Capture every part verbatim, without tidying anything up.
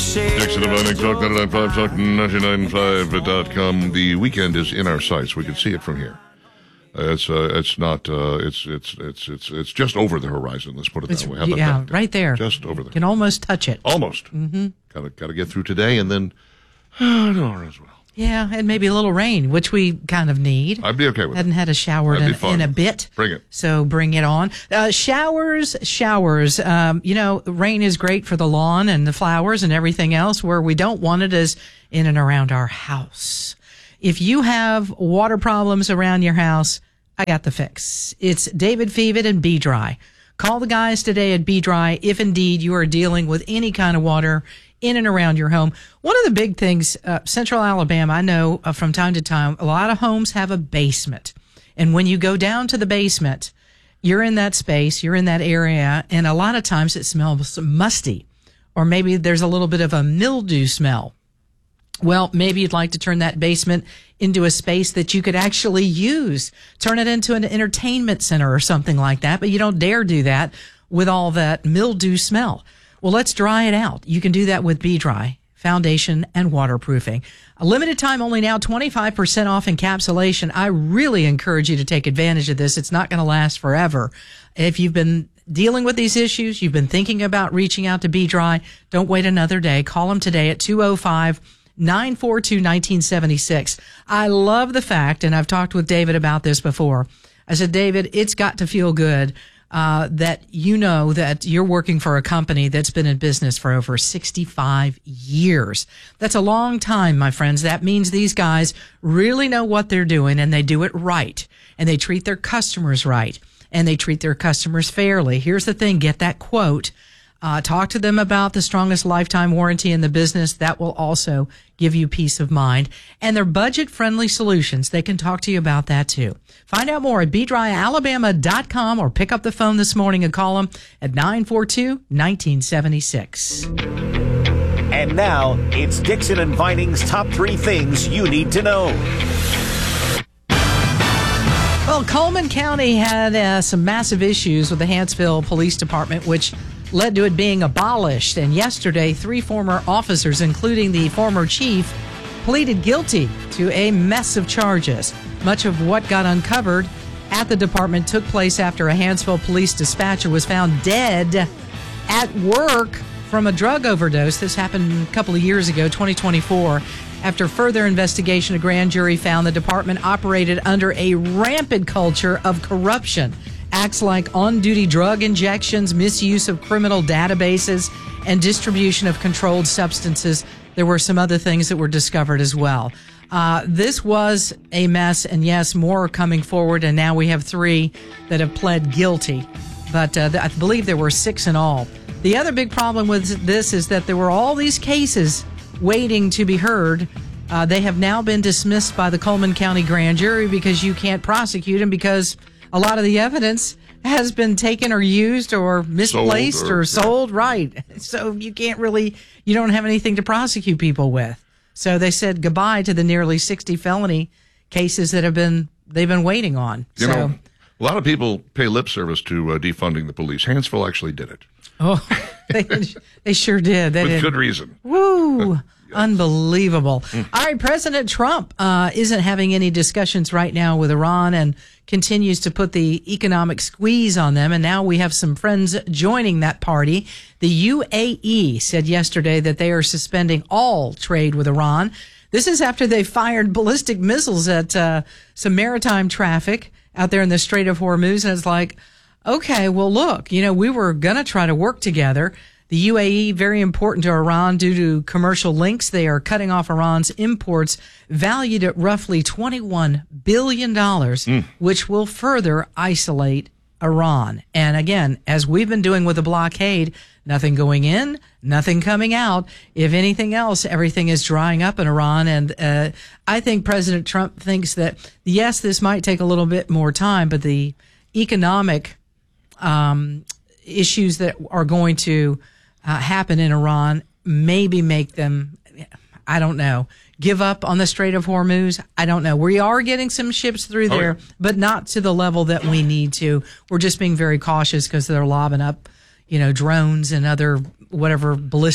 Dixon of Lightning Talk ninety-nine point five, Talk ninety-nine point five dot com. The weekend is in our sights. We can see it from here. Uh, it's uh, it's not uh, it's it's it's it's it's just over the horizon. Let's put it it's, that way. How about yeah, that? right there. Just over there. Can almost touch it. Almost. Mm-hmm. Got to got to get through today, and then uh, tomorrow as well. Yeah, and maybe a little rain, which we kind of need. I'd be okay with it. Hadn't had a shower in, in a bit. Bring it. So bring it on. Uh, showers, showers. Um, you know, rain is great for the lawn and the flowers and everything else. Where we don't want it is in and around our house. If you have water problems around your house, I got the fix. It's David Fevet and Be Dry. Call the guys today at Be Dry if indeed you are dealing with any kind of water in and around your home. One of the big things, uh, Central Alabama, I know uh, from time to time, a lot of homes have a basement. And when you go down to the basement, you're in that space, you're in that area, and a lot of times it smells musty. Or maybe there's a little bit of a mildew smell. Well, maybe you'd like to turn that basement into a space that you could actually use. Turn it into an entertainment center or something like that, but you don't dare do that with all that mildew smell. Well, let's dry it out. You can do that with Be Dry, foundation and waterproofing. A limited time only now, twenty-five percent off encapsulation. I really encourage you to take advantage of this. It's not going to last forever. If you've been dealing with these issues, you've been thinking about reaching out to Be Dry, don't wait another day. Call them today at two oh five, nine four two, one nine seven six. I love the fact, and I've talked with David about this before. I said, David, it's got to feel good Uh, that you know that you're working for a company that's been in business for over sixty-five years. That's a long time, my friends. That means these guys really know what they're doing and they do it right. And they treat their customers right. And they treat their customers fairly. Here's the thing. Get that quote. Uh, talk to them about the strongest lifetime warranty in the business. That will also give you peace of mind. And their budget-friendly solutions, they can talk to you about that too. Find out more at be dry alabama dot com or pick up the phone this morning and call them at nine four two, one nine seven six. And now, it's Dixon and Vining's top three things you need to know. Well, Coleman County had uh, some massive issues with the Hanceville Police Department, which led to it being abolished. And yesterday, three former officers, including the former chief, pleaded guilty to a mess of charges. Much of what got uncovered at the department took place after a Hanceville police dispatcher was found dead at work from a drug overdose. This happened a couple of years ago, twenty twenty-four. After further investigation, a grand jury found the department operated under a rampant culture of corruption. Acts like on-duty drug injections, misuse of criminal databases, and distribution of controlled substances. There were some other things that were discovered as well. Uh, this was a mess, and yes, more are coming forward, and now we have three that have pled guilty. But uh, I believe there were six in all. The other big problem with this is that there were all these cases waiting to be heard. Uh, they have now been dismissed by the Coleman County grand jury because you can't prosecute them because a lot of the evidence has been taken or used or misplaced sold or, or sold. Right. So you can't really, you don't have anything to prosecute people with. So they said goodbye to the nearly sixty felony cases that have been, they've been waiting on. You so, know, a lot of people pay lip service to uh, defunding the police. Hanceville actually did it. Oh, they, they sure did. They With did. good reason. Woo. Yes. Unbelievable. Mm. All right, President Trump uh, isn't having any discussions right now with Iran and continues to put the economic squeeze on them. And now we have some friends joining that party. The U A E said yesterday that they are suspending all trade with Iran. This is after they fired ballistic missiles at uh, some maritime traffic out there in the Strait of Hormuz. And it's like, okay, well, look, you know, we were going to try to work together. The U A E, very important to Iran due to commercial links. They are cutting off Iran's imports valued at roughly twenty-one billion dollars, mm. which will further isolate Iran. And again, as we've been doing with the blockade, nothing going in, nothing coming out. If anything else, everything is drying up in Iran. And uh, I think President Trump thinks that, yes, this might take a little bit more time, but the economic um, issues that are going to Uh, happen in Iran, maybe make them, I don't know, give up on the Strait of Hormuz. I don't know. We are getting some ships through there, oh, yeah. but not to the level that we need to. We're just being very cautious because they're lobbing up, you know, drones and other whatever ballistic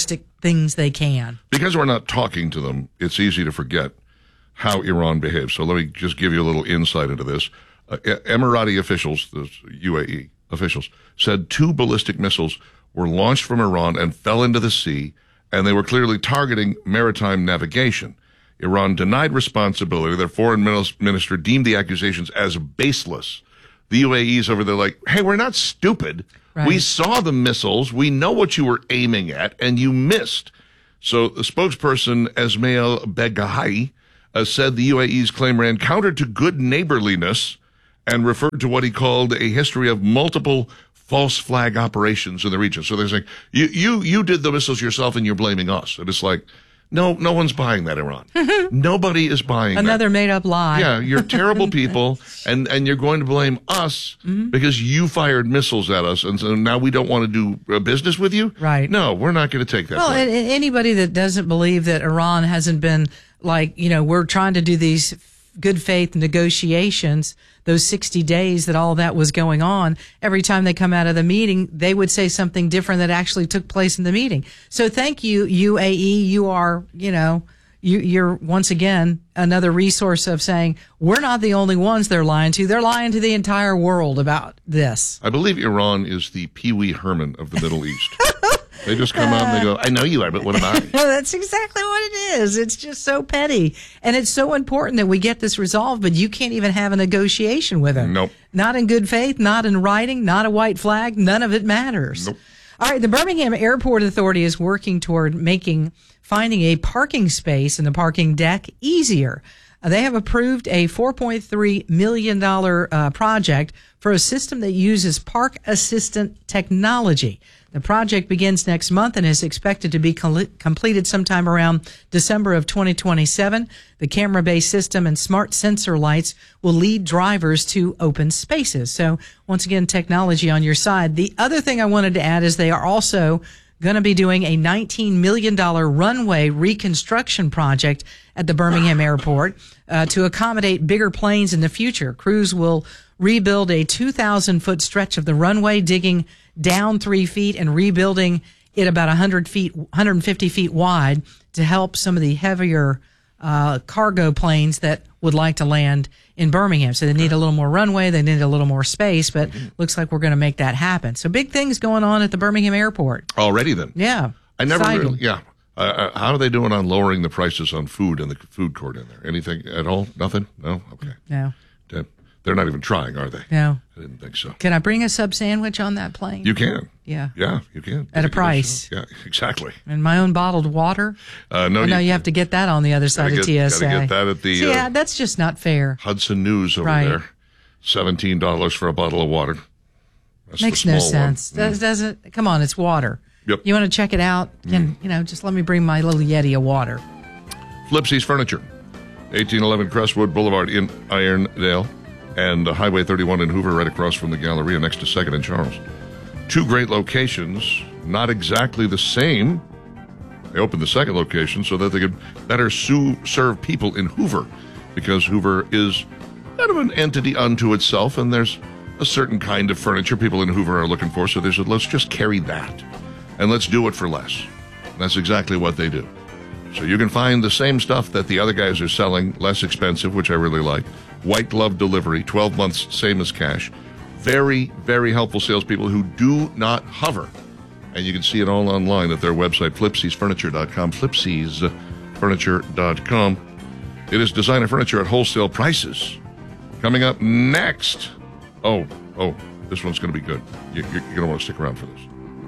things they can. Because we're not talking to them, it's easy to forget how Iran behaves. So let me just give you a little insight into this. Uh, Emirati officials, the U A E officials, said two ballistic missiles were launched from Iran and fell into the sea, and they were clearly targeting maritime navigation. Iran denied responsibility. Their foreign minister deemed the accusations as baseless. The U A E's over there like, hey, we're not stupid. Right. We saw the missiles. We know what you were aiming at, and you missed. So the spokesperson, Esmail Beghai, uh, said the U A E's claim ran counter to good neighborliness and referred to what he called a history of multiple false flag operations in the region. So they're saying, you, you, you did the missiles yourself and you're blaming us. And it's like, no, no one's buying that, Iran. Nobody is buying Another that. made-up lie. Yeah, you're terrible people, and, and you're going to blame us mm-hmm. because you fired missiles at us, and so now we don't want to do uh, business with you? Right. No, we're not going to take that. Well, and, and anybody that doesn't believe that Iran hasn't been, like, you know, we're trying to do these good faith negotiations, those sixty days that all that was going on, every time they come out of the meeting, they would say something different that actually took place in the meeting. So thank you, U A E. You are, you know, you, you're once again another resource of saying we're not the only ones they're lying to. They're lying to the entire world about this. I believe Iran is the Pee Wee Herman of the Middle East. They just come out and they go, I know you are, but what am I? That's exactly what it is. It's just so petty. And it's so important that we get this resolved, but you can't even have a negotiation with them. Nope. Not in good faith, not in writing, not a white flag. None of it matters. Nope. All right. The Birmingham Airport Authority is working toward making finding a parking space in the parking deck easier. Uh, they have approved a four point three million dollars uh, project for a system that uses park assistant technology. The project begins next month and is expected to be com- completed sometime around December of twenty twenty-seven. The camera-based system and smart sensor lights will lead drivers to open spaces. So once again, technology on your side. The other thing I wanted to add is they are also going to be doing a nineteen million dollars runway reconstruction project at the Birmingham Airport uh, to accommodate bigger planes in the future. Crews will rebuild a two thousand foot stretch of the runway, digging down three feet and rebuilding it about one hundred feet, one hundred fifty feet wide to help some of the heavier uh, cargo planes that would like to land in Birmingham. So they need a little more runway. They need a little more space, but looks like we're going to make that happen. So big things going on at the Birmingham Airport. Already then? Yeah. I never Exciting. really, yeah. Uh, how are they doing on lowering the prices on food in the food court in there? Anything at all? Nothing? No? Okay. No. They're not even trying, are they? No. I didn't think so. Can I bring a sub sandwich on that plane? You can. Yeah. Yeah, you can. At a price. Yeah, exactly. And my own bottled water? Uh, no, oh, no, you, you have to get that on the other side get, of T S A. Gotta get that at the See, uh, yeah, that's just not fair. Hudson News over right. there. seventeen dollars for a bottle of water. That's Makes no sense. One. Does, doesn't, come on, it's water. Yep. You want to check it out? Can, you know, just let me bring my little Yeti of water. Flipsy's Furniture, eighteen eleven Crestwood Boulevard in Irondale, and uh, Highway thirty-one in Hoover, right across from the Galleria next to second and Charles. Two great locations, not exactly the same. They opened the second location so that they could better su- serve people in Hoover, because Hoover is kind of an entity unto itself, and there's a certain kind of furniture people in Hoover are looking for, so they said, let's just carry that, and let's do it for less. And that's exactly what they do. So you can find the same stuff that the other guys are selling, less expensive, which I really like. White glove delivery, twelve months, same as cash. Very, very helpful salespeople who do not hover. And you can see it all online at their website, flipsies furniture dot com, flipsies furniture dot com. It is designer furniture at wholesale prices. Coming up next. Oh, oh, this one's going to be good. You, you're going to want to stick around for this.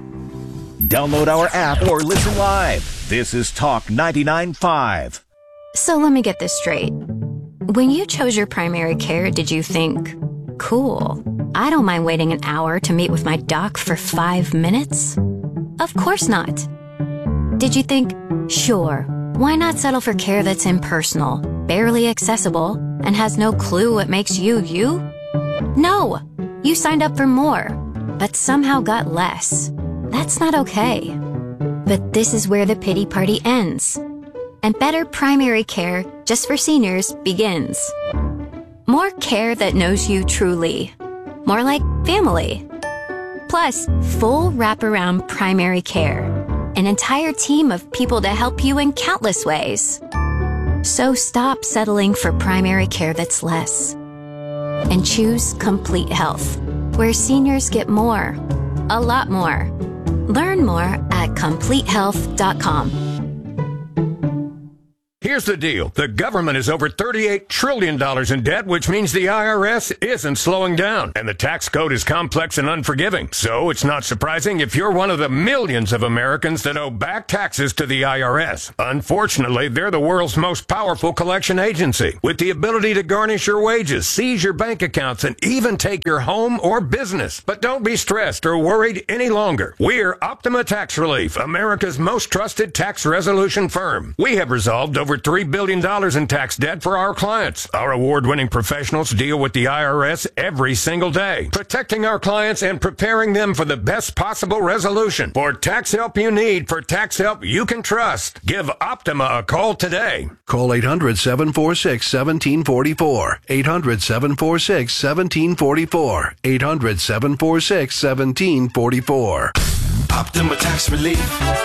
Download our app or listen live. This is Talk ninety-nine point five. So let me get this straight. When you chose your primary care, did you think, cool, I don't mind waiting an hour to meet with my doc for five minutes? Of course not. Did you think, sure, why not settle for care that's impersonal, barely accessible, and has no clue what makes you you? No, you signed up for more, but somehow got less. That's not okay. But this is where the pity party ends. And better primary care, just for seniors, begins. More care that knows you truly. More like family. Plus, full wraparound primary care. an entire team of people to help you in countless ways. So stop settling for primary care that's less and choose Complete Health, where seniors get more, a lot more. Learn more at complete health dot com. Here's the deal. The government is over thirty-eight trillion dollars in debt, which means the I R S isn't slowing down. And the tax code is complex and unforgiving. So it's not surprising if you're one of the millions of Americans that owe back taxes to the I R S. Unfortunately, they're the world's most powerful collection agency, with the ability to garnish your wages, seize your bank accounts, and even take your home or business. But don't be stressed or worried any longer. We're Optima Tax Relief, America's most trusted tax resolution firm. We have resolved over three billion dollars in tax debt for our clients. Our award-winning professionals deal with the I R S every single day, protecting our clients and preparing them for the best possible resolution. For tax help you need, for tax help you can trust, give Optima a call today. Call eight hundred, seven four six, one seven four four. eight hundred, seven four six, one seven four four. eight hundred, seven four six, one seven four four. Optima Tax Relief.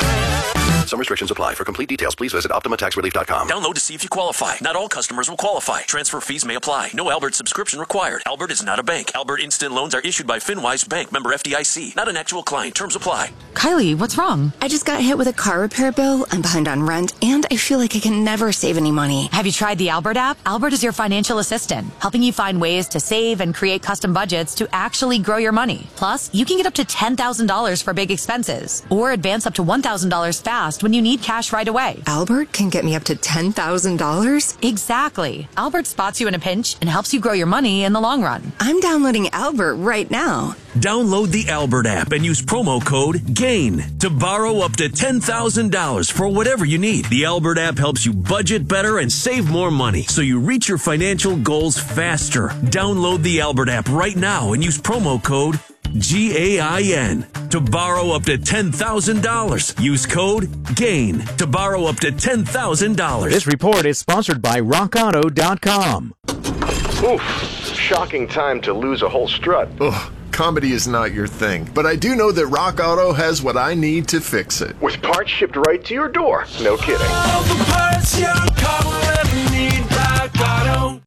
Some restrictions apply. For complete details, please visit optima tax relief dot com. Download to see if you qualify. Not all customers will qualify. Transfer fees may apply. No Albert subscription required. Albert is not a bank. Albert Instant Loans are issued by FinWise Bank, member F D I C. Not an actual client. Terms apply. Kylie, what's wrong? I just got hit with a car repair bill. I'm behind on rent, and I feel like I can never save any money. Have you tried the Albert app? Albert is your financial assistant, helping you find ways to save and create custom budgets to actually grow your money. Plus, you can get up to ten thousand dollars for big expenses, or advance up to one thousand dollars fast when you need cash right away. Albert can get me up to ten thousand dollars? Exactly. Albert spots you in a pinch and helps you grow your money in the long run. I'm downloading Albert right now. Download the Albert app and use promo code GAIN to borrow up to ten thousand dollars for whatever you need. The Albert app helps you budget better and save more money so you reach your financial goals faster. Download the Albert app right now and use promo code G A I N to borrow up to ten thousand dollars. Use code GAIN to borrow up to ten thousand dollars. This report is sponsored by rock auto dot com. Oof, shocking time to lose a whole strut. Ugh, comedy is not your thing, but I do know that Rock Auto has what I need to fix it. With parts shipped right to your door. No kidding. All the parts your car will ever need, Rock Auto.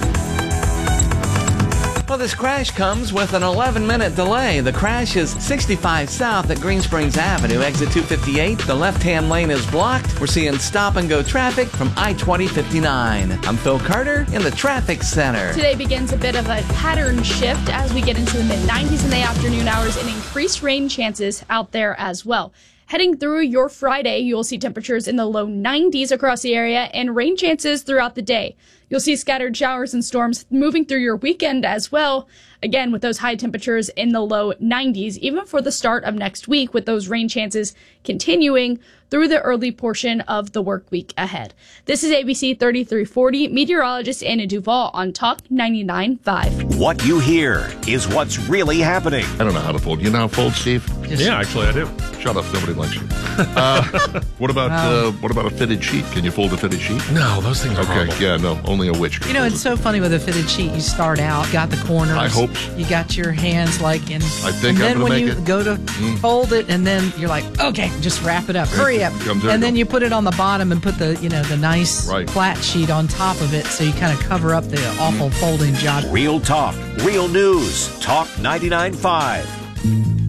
Well, this crash comes with an eleven minute delay. The crash is sixty-five south at Green Springs Avenue, exit two fifty-eight. The left-hand lane is blocked. We're seeing stop-and-go traffic from I twenty fifty-nine. I'm Phil Carter in the Traffic Center. Today begins a bit of a pattern shift as we get into the mid nineties in the afternoon hours and increased rain chances out there as well. Heading through your Friday, you'll see temperatures in the low nineties across the area and rain chances throughout the day. You'll see scattered showers and storms moving through your weekend as well. Again, with those high temperatures in the low nineties, even for the start of next week, with those rain chances continuing through the early portion of the work week ahead. This is A B C thirty-three forty, meteorologist Anna Duvall on Talk ninety-nine point five. What you hear is what's really happening. I don't know how to fold. You know how to fold, Steve? Yeah, actually I do. Shut up. Nobody likes you. Uh, what about uh, what about a fitted sheet? Can you fold a fitted sheet? No, those things are Okay, horrible. yeah, no, only a witch can You know, fold it's it. so funny with a fitted sheet. You start out, got the corners. I hope. You got your hands like in. I think and I'm then gonna when make you it. go to Mm. fold it, and then you're like, okay, just wrap it up. Hurry up. Comes there, And then go. you put it on the bottom and put the, you know, the nice Right. flat sheet on top of it, so you kind of cover up the awful folding job. Real talk, real news. Talk ninety-nine point five.